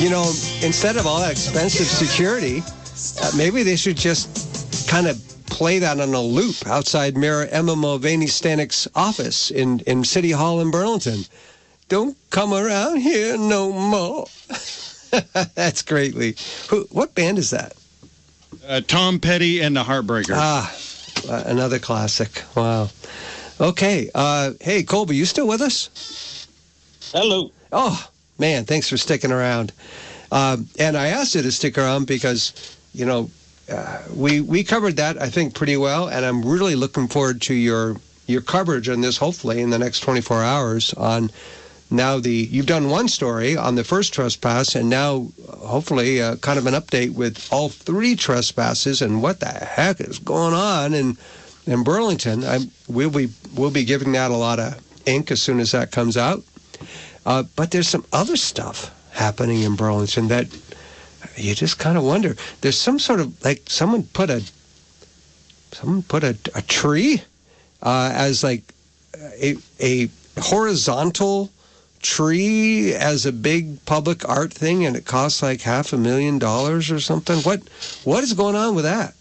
instead of all that expensive security, maybe they should just kind of play that on a loop outside Mayor Emma Mulvaney Stanik's office in City Hall in Burlington. Don't come around here no more. That's great, Lee. What band is that? Tom Petty and the Heartbreakers. Another classic. Wow. Okay. Hey, Colby, you still with us? Hello. Oh, man, thanks for sticking around. And I asked you to stick around because, we covered that, I think, pretty well, and I'm really looking forward to your coverage on this, hopefully, in the next 24 hours on now you've done one story on the first trespass, and now, hopefully, kind of an update with all three trespasses and what the heck is going on in Burlington. We'll be giving that a lot of ink as soon as that comes out. But there's some other stuff happening in Burlington that you just kind of wonder. There's some sort of, like, someone put a tree as like a horizontal tree as a big public art thing, and it costs like $500,000 or something. What is going on with that?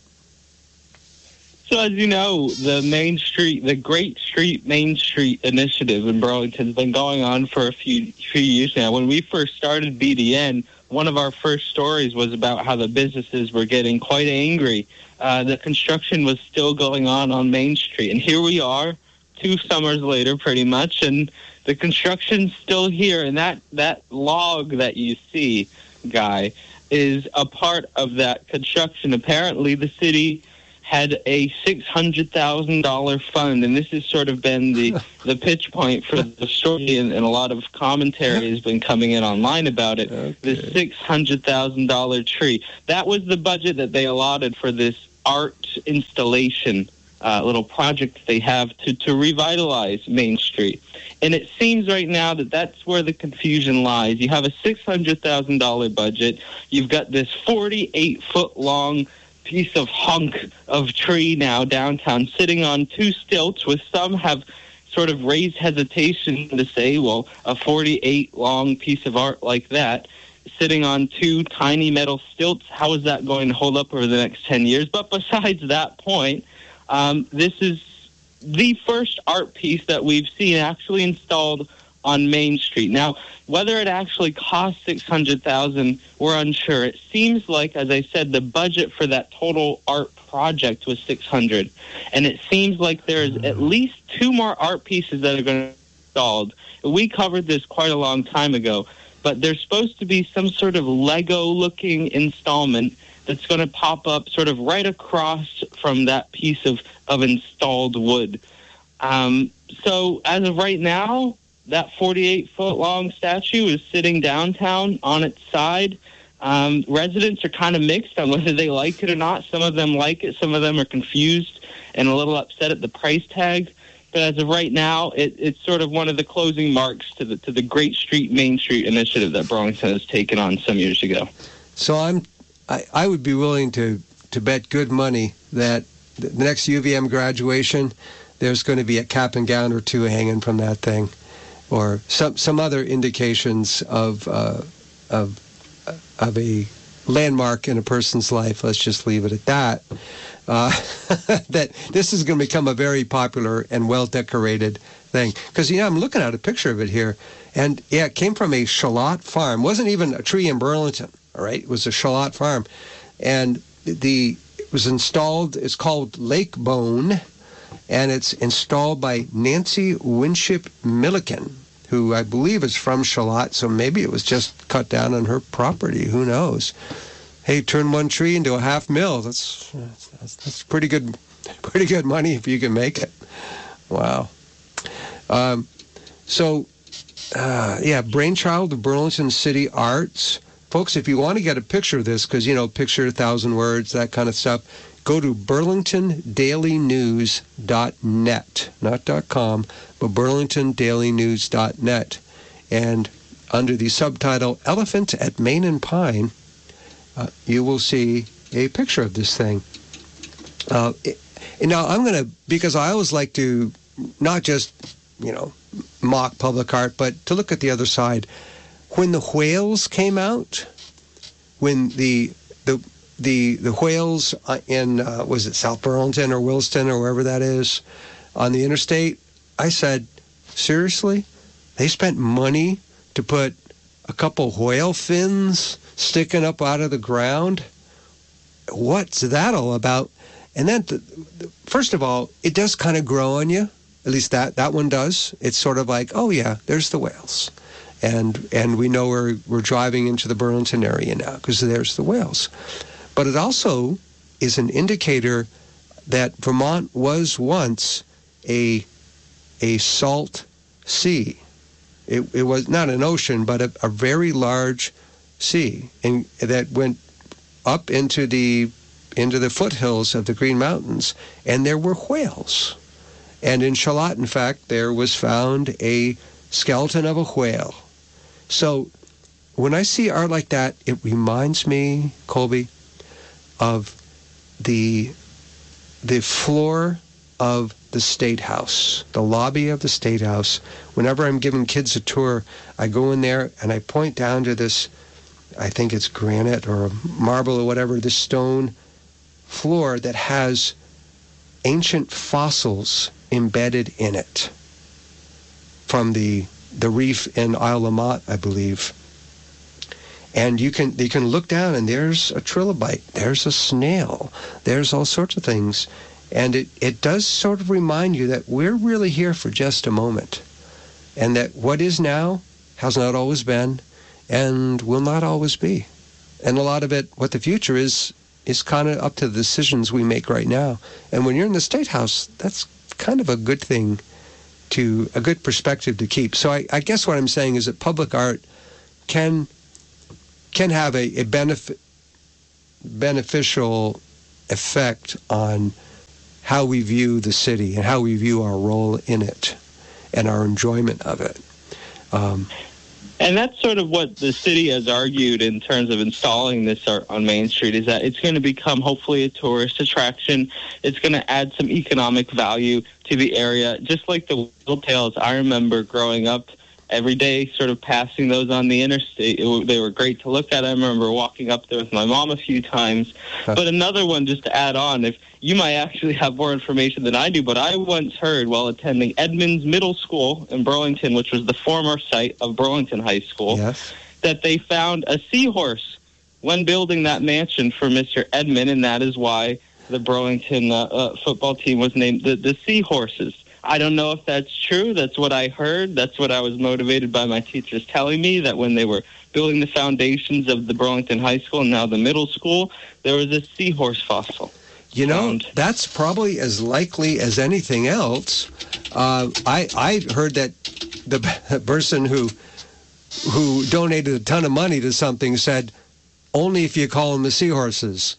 So as you know, the Great Street Main Street initiative in Burlington has been going on for a few years now. When we first started BDN, one of our first stories was about how the businesses were getting quite angry. The construction was still going on Main Street. And here we are, 2 summers later pretty much, and the construction's still here. And that log that you see, Guy, is a part of that construction. Apparently the city had a $600,000 fund, and this has sort of been the pitch point for the story, and a lot of commentary has been coming in online about it. Okay. This $600,000 tree. That was the budget that they allotted for this art installation little project they have to revitalize Main Street. And it seems right now that that's where the confusion lies. You have a $600,000 budget. You've got this 48-foot-long piece of hunk of tree now downtown sitting on 2 stilts, with some have sort of raised hesitation to say, well, a 48-long piece of art like that sitting on 2 tiny metal stilts, how is that going to hold up over the next 10 years? But besides that point, this is the first art piece that we've seen actually installed on Main Street. Now, whether it actually cost $600,000, we're unsure. It seems like, as I said, the budget for that total art project was $600,000, and it seems like there's at least 2 more art pieces that are going to be installed. We covered this quite a long time ago, but there's supposed to be some sort of Lego-looking installment that's going to pop up sort of right across from that piece of installed wood. So as of right now, that 48-foot-long statue is sitting downtown on its side. Residents are kind of mixed on whether they like it or not. Some of them like it. Some of them are confused and a little upset at the price tag. But as of right now, it's sort of one of the closing marks to the Great Street Main Street initiative that Burlington has taken on some years ago. So I would be willing to bet good money that the next UVM graduation, there's going to be a cap and gown or 2 hanging from that thing, or some other indications of a landmark in a person's life. Let's just leave it at that. That this is going to become a very popular and well-decorated thing. Because, I'm looking at a picture of it here, and, it came from a shallot farm. It wasn't even a tree in Burlington, all right? It was a shallot farm. And it was installed, it's called Lake Bone, and it's installed by Nancy Winship Milliken, who I believe is from Shallot, so maybe it was just cut down on her property. Who knows? Hey, turn 1 tree into $500,000. That's pretty good money if you can make it. Wow. Brainchild of Burlington City Arts. Folks, if you want to get a picture of this, because, picture 1,000 words, that kind of stuff, go to burlingtondailynews.net, not .com, but burlingtondailynews.net. And under the subtitle, Elephant at Main and Pine, you will see a picture of this thing. Now, I'm going to, because I always like to not just, mock public art, but to look at the other side. when the whales came out, when the whales in, was it South Burlington or Williston or wherever that is, on the interstate, I said, seriously? They spent money to put a couple whale fins sticking up out of the ground? What's that all about? And then, first of all, it does kind of grow on you. At least that one does. It's sort of like, oh yeah, there's the whales. And we know we're driving into the Burlington area now because there's the whales. But it also is an indicator that Vermont was once a salt sea. It was not an ocean, but a very large sea, and that went up into the foothills of the Green Mountains, and there were whales. And in Charlotte, in fact, there was found a skeleton of a whale. So when I see art like that, it reminds me, Colby, of the floor of the State House, the lobby of the State House. Whenever I'm giving kids a tour, I go in there and I point down to this, I think it's granite or marble or whatever, this stone floor that has ancient fossils embedded in it from the reef in Isle La Motte, I believe. And you can look down and there's a trilobite, there's a snail, there's all sorts of things. And it does sort of remind you that we're really here for just a moment. And that what is now has not always been and will not always be. And a lot of it, what the future is kind of up to the decisions we make right now. And when you're in the State House, that's kind of a good thing, a good perspective to keep. So I guess what I'm saying is that public art can have a beneficial effect on how we view the city and how we view our role in it and our enjoyment of it. And that's sort of what the city has argued in terms of installing this art on Main Street, is that it's going to become hopefully a tourist attraction. It's going to add some economic value to the area. Just like the whale tails, I remember growing up every day sort of passing those on the interstate. They were great to look at. I remember walking up there with my mom a few times. But another one, just to add on, if you might actually have more information than I do, but I once heard while attending Edmonds Middle School in Burlington, which was the former site of Burlington High School, yes, that they found a seahorse when building that mansion for Mr. Edmond, and that is why the Burlington football team was named the Seahorses. I don't know if that's true. That's what I heard. That's what I was motivated by my teachers telling me, that when they were building the foundations of the Burlington High School and now the middle school, there was a seahorse fossil. You know, that's probably as likely as anything else. I heard that the person who donated a ton of money to something said, only if you call them the Seahorses.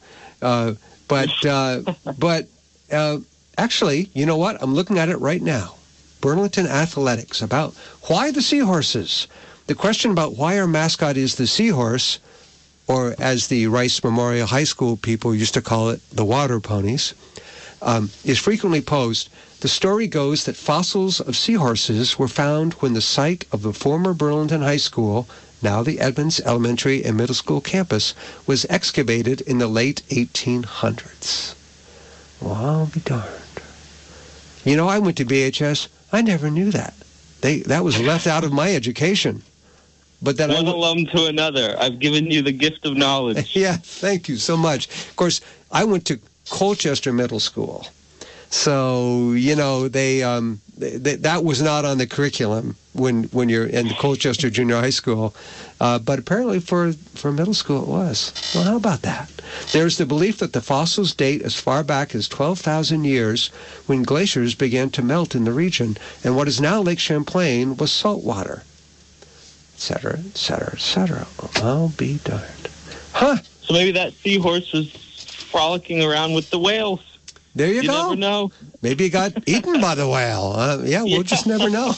Actually, you know what? I'm looking at it right now. Burlington Athletics, about why the Seahorses? The question about why our mascot is the seahorse, or as the Rice Memorial High School people used to call it, the water ponies, is frequently posed. The story goes that fossils of seahorses were found when the site of the former Burlington High School, now the Edmonds Elementary and Middle School campus, was excavated in the late 1800s. Well, I'll be darned. You know, I went to BHS. I never knew that. That was left out of my education. But then one alum to another. I've given you the gift of knowledge. Yeah, thank you so much. Of course, I went to Colchester Middle School. So, you know, that was not on the curriculum when you're in the Colchester Junior High School. But apparently for middle school it was. Well, how about that? There's the belief that the fossils date as far back as 12,000 years when glaciers began to melt in the region, and what is now Lake Champlain was salt water, etc., etc., etc. I'll be darned. Huh? So maybe that seahorse was frolicking around with the whales. There you go. You never know. Maybe he got eaten by the whale. We'll just never know.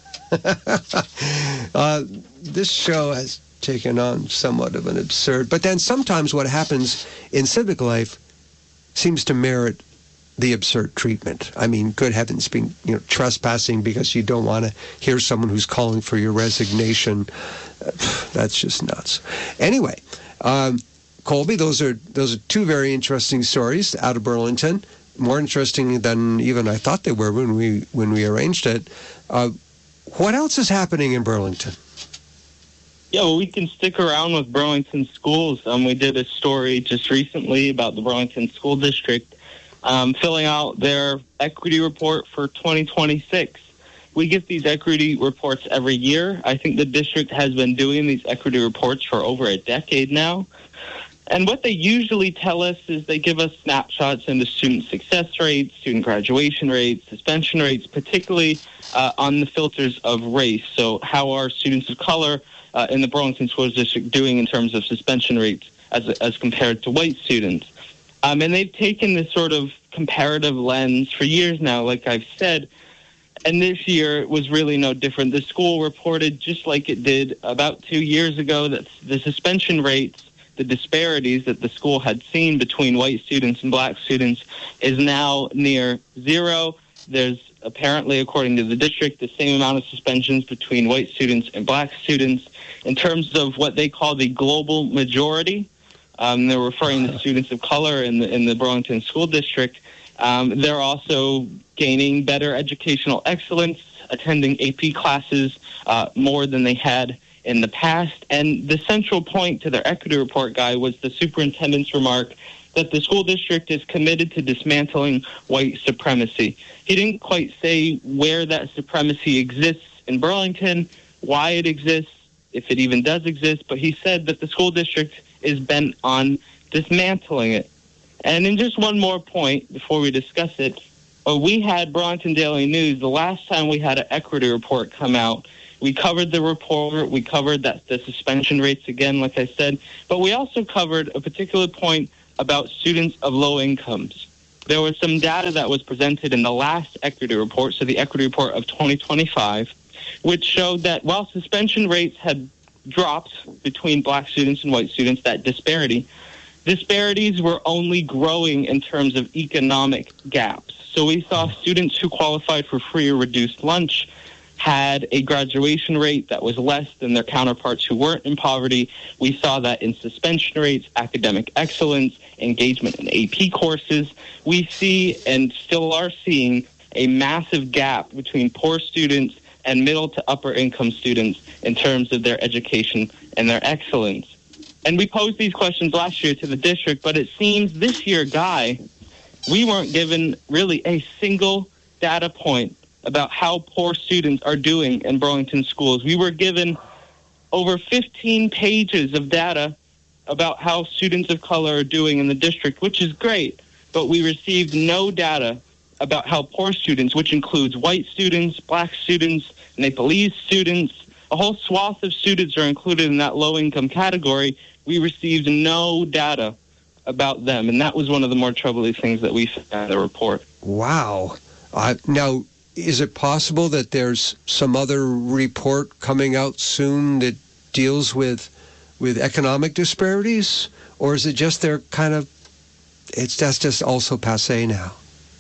This show has taken on somewhat of an absurd, but then sometimes what happens in civic life seems to merit the absurd treatment. I mean, good heavens, being trespassing because you don't want to hear someone who's calling for your resignation. That's just nuts. Anyway, Colby, those are two very interesting stories out of Burlington. More interesting than even I thought they were when we arranged it. What else is happening in Burlington? Yeah, well, we can stick around with Burlington schools. We did a story just recently about the Burlington School District filling out their equity report for 2026. We get these equity reports every year. I think the district has been doing these equity reports for over a decade now. And what they usually tell us is they give us snapshots into student success rates, student graduation rates, suspension rates, particularly on the filters of race. So how are students of color in the Burlington School District doing in terms of suspension rates as compared to white students? And they've taken this sort of comparative lens for years now, like I've said. And this year was really no different. The school reported, just like it did about 2 years ago, that the suspension rates, the disparities that the school had seen between white students and black students is now near zero. There's apparently, according to the district, the same amount of suspensions between white students and black students. In terms of what they call the global majority, they're referring to students of color in the Burlington School District. They're also gaining better educational excellence, attending AP classes more than they had in the past. And the central point to their equity report, Guy, was the superintendent's remark that the school district is committed to dismantling white supremacy. He didn't quite say where that supremacy exists in Burlington, why it exists, if it even does exist, but he said that the school district is bent on dismantling it. And in just one more point before we discuss it, we had Burlington Daily News. The last time we had an equity report come out, we covered the report, we covered the suspension rates again, like I said, but we also covered a particular point about students of low incomes. There was some data that was presented in the last equity report, so the equity report of 2025, which showed that while suspension rates had dropped between black students and white students, that disparities were only growing in terms of economic gaps. So we saw students who qualified for free or reduced lunch had a graduation rate that was less than their counterparts who weren't in poverty. We saw that in suspension rates, academic excellence, engagement in AP courses. We see and still are seeing a massive gap between poor students and middle to upper income students in terms of their education and their excellence. And we posed these questions last year to the district, but it seems this year, Guy, we weren't given really a single data point about how poor students are doing in Burlington schools. We were given over 15 pages of data about how students of color are doing in the district, which is great, but we received no data about how poor students, which includes white students, black students, Nepalese students, a whole swath of students are included in that low-income category. We received no data about them, and that was one of the more troubling things that we found in the report. Wow. Now, is it possible that there's some other report coming out soon that deals with economic disparities, or is it just they're kind of that's just also passé now?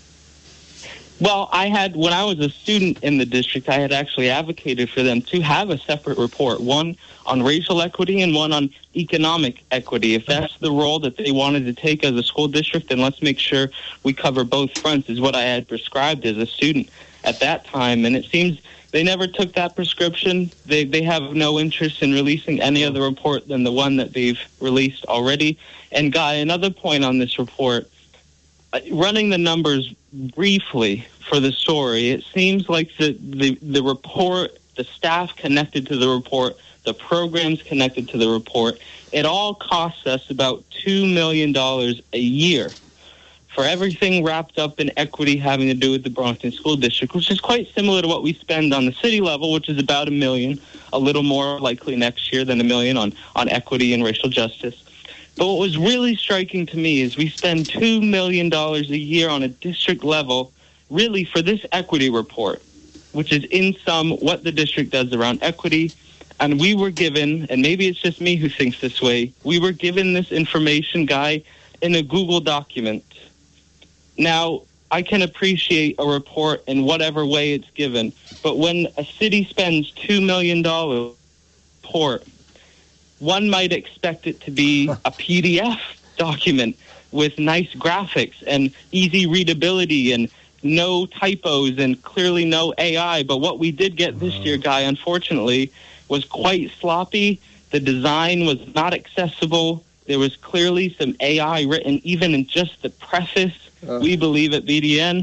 Well, when I was a student in the district, I had actually advocated for them to have a separate report, one on racial equity and one on economic equity. If that's the role that they wanted to take as a school district, then let's make sure we cover both fronts, is what I had prescribed as a student at that time. And it seems they never took that prescription. They have no interest in releasing any other report than the one that they've released already. And Guy, another point on this report, running the numbers briefly for the story, it seems like the report, the staff connected to the report, the programs connected to the report, it all costs us about $2 million a year for everything wrapped up in equity having to do with the Burlington School District, which is quite similar to what we spend on the city level, which is about $1 million, a little more likely next year than $1 million on equity and racial justice. But what was really striking to me is we spend $2 million a year on a district level really for this equity report, which is in sum what the district does around equity. And we were given, and maybe it's just me who thinks this way, we were given this information, Guy, in a Google document. Now, I can appreciate a report in whatever way it's given. But when a city spends $2 million report, one might expect it to be a PDF document with nice graphics and easy readability and no typos and clearly no AI. But what we did get this year, Guy, unfortunately, was quite sloppy. The design was not accessible. There was clearly some AI written even in just the preface, we believe at BDN.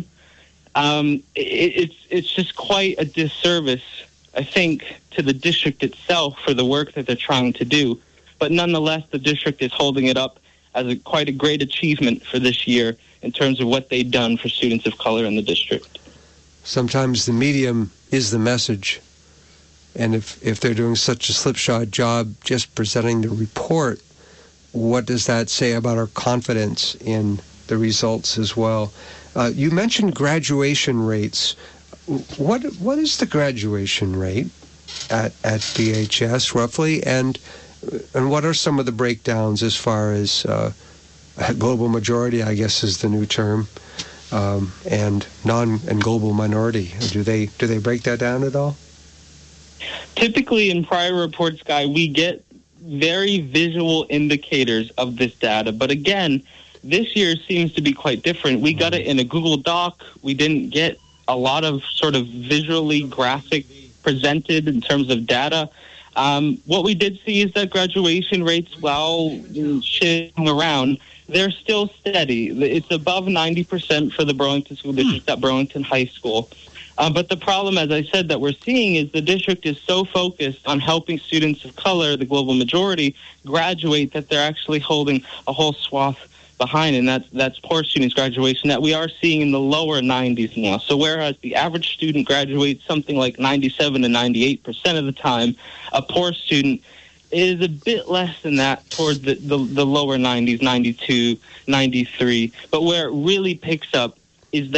It's just quite a disservice, I think, to the district itself for the work that they're trying to do. But nonetheless, the district is holding it up as quite a great achievement for this year in terms of what they've done for students of color in the district. Sometimes the medium is the message. And if they're doing such a slipshod job just presenting the report, what does that say about our confidence in the results as well? You mentioned graduation rates. What is the graduation rate at BHS roughly, and what are some of the breakdowns as far as global majority, I guess is the new term, and global minority? Do they break that down at all? Typically, in prior reports, Guy, we get very visual indicators of this data. But again, this year seems to be quite different. We got it in a Google Doc. We didn't get a lot of sort of visually graphic presented in terms of data. What we did see is that graduation rates, while shifting around, they're still steady. It's above 90% for the Burlington School District at Burlington High School. But the problem, as I said, that we're seeing is the district is so focused on helping students of color, the global majority, graduate that they're actually holding a whole swath behind, and that's poor students' graduation that we are seeing in the lower 90s now. So whereas the average student graduates something like 97 to 98% of the time, a poor student is a bit less than that towards the lower 90s, 92, 93. But where it really picks up is that